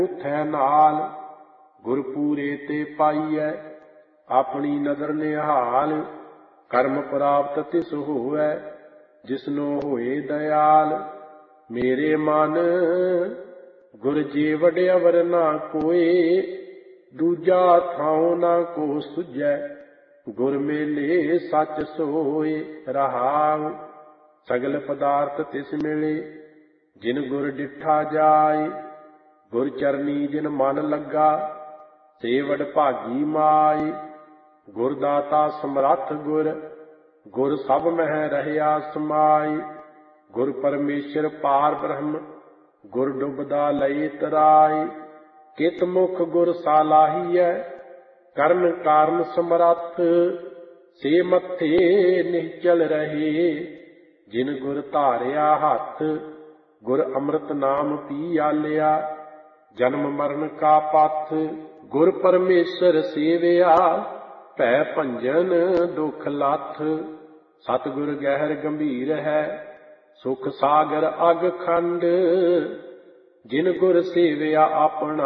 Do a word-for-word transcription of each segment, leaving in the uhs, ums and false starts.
ਉਥੈ ਨਾਲ ਗੁਰਪੂਰੇ ਤੇ ਪਾਈਐ, ਆਪਣੀ ਨਦਰ ਨਿਹਾਲ। ਕਰਮ ਪ੍ਰਾਪਤ ਤਿਸ ਹੋਵੈ, ਜਿਸਨੋ ਹੋਏ ਦਇਆਲ। ਮੇਰੇ ਮਨ ਗੁਰ ਜੀ ਵਡਿਆਵਰ ਨਾ ਕੋਏ, ਦੂਜਾ ਥਾਉ ਨਾ ਕੋ ਸੁਝੈ। ਗੁਰ ਮੇਲੇ ਸੱਚ ਸੋਏ ਰਹਾਉ, ਸਗਲ ਪਦਾਰਥ ਤਿਸ ਮਿਲੇ, ਜਿਨ ਗੁਰ ਡਿਠਾ ਜਾਏ। ਗੁਰ ਚਰਨੀ ਜਿਨ ਮਨ ਲੱਗਾ, ਸੇ ਵਡ ਭਾਗੀ ਮਾਏ। ਗੁਰ ਦਾਤਾ ਸਮਰੱਥ ਗੁਰ, ਗੁਰ ਸਭ ਮਹਿ ਰਹਿਆ ਸਮਾਏ। ਗੁਰ ਪਰਮੇਸ਼ਰ ਪਾਰ ਬ੍ਰਹਮ, ਗੁਰ ਡੁਬਦਾ ਲਏ ਤਰਾਏ। ਕਿਤ ਮੁਖ ਗੁਰ ਸਾਲਾਹੀਐ, ਕਰਨ ਕਾਰਨ ਸਮਰੱਥ। ਸੇ ਮੱਥੇ ਨਿਹਚਲ ਰਹੇ, ਜਿਨ ਗੁਰ ਧਾਰਿਆ ਹੱਥ। ਗੁਰ ਅੰਮ੍ਰਿਤ ਨਾਮ ਪੀ ਆਲਿਆ, ਜਨਮ ਮਰਨ ਕਾ ਪਥ। ਗੁਰ ਪਰਮੇਸ਼ਰ ਸੇਵਿਆ, ਭੈ ਭੰਜਨ ਦੁਖ ਲੱਥ। ਸਤਿਗੁਰ ਗਹਿਰ ਗੰਭੀਰ ਹੈ, ਸੁਖ ਸਾਗਰ ਅਗ ਖੰਡ। ਜਿਨ ਗੁਰ ਸੇਵਿਆ ਆਪਣਾ,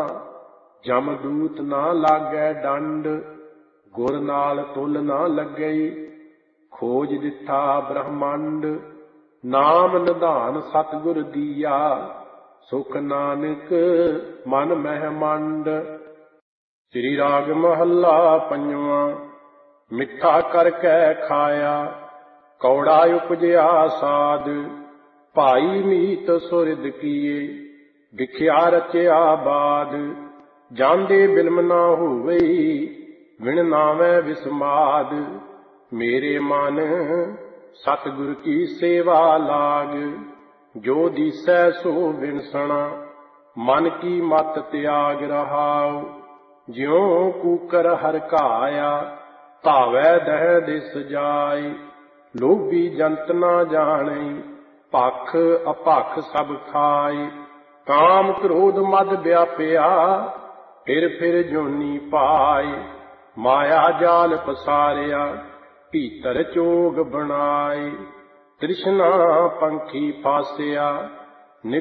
ਜਮਦੂਤ ਨਾ ਲਾਗੈ ਡੰਡ। ਗੁਰ ਨਾਲ ਤੁਲ ਨਾ ਲੱਗਈ, ਖੋਜ ਦਿੱਤਾ ਬ੍ਰਹਮੰਡ। ਨਾਮ ਨਿਧਾਨ ਸਤਿਗੁਰ ਦੀਆ, ਸੁਖ ਨਾਨਕ ਮਨ ਮਹਿ ਮੰਡ। ਸ੍ਰੀ ਰਾਗ ਮਹੱਲਾ ਪੰਜਵਾਂ। ਮਿੱਠਾ ਕਰਕੇ ਖਾਇਆ, ਕੌੜਾ ਉਪਜਿਆ ਸਾਧ। ਭਾਈ ਮੀਤ ਸੁਰਿਦ ਕੀਏ, ਵਿਖਿਆ ਰਚਿਆ ਬਾਦ। ਜਾਂਦੇ ਬਿਲਮ ਨਾ ਹੋਵਈ, ਵਿਣ ਨਾਵੈ ਵਿਸਮਾਦ। ਮੇਰੇ ਮਨ ਸਤਿਗੁਰ ਕੀ ਸੇਵਾ ਲਾਗ, ਜੋ ਦੀਸੈ ਸੋ ਵਿਣਸਣਾ। ਮਨ ਕੀ ਮਤ ਤਿਆਗ ਰਹਾਉ, ਜਿਉ ਕੂਕਰ ਹਰਕਾਇਆ। ਧਾਵੈ ਦਹਿ ਦਿਸ ਜਾਏ, ਲੋਭੀ ਜੰਤ ਨਾ ਜਾਣੈ। ਭਖ ਅਭਖ ਸਭ ਖਾਏ, ਕਾਮ ਕ੍ਰੋਧ ਮਦ ਵਿਆਪਿਆ। ਫਿਰ ਫਿਰ ਜੋਨੀ ਪਾਏ, ਮਾਇਆ ਜਾਲ ਪਸਾਰਿਆ। ਭੀਤਰ ਚੋਗ ਬਣਾਏ, ਤ੍ਰਿਸ਼ਨਾ ਪੰਖੀ ਫਾਸਿਆ।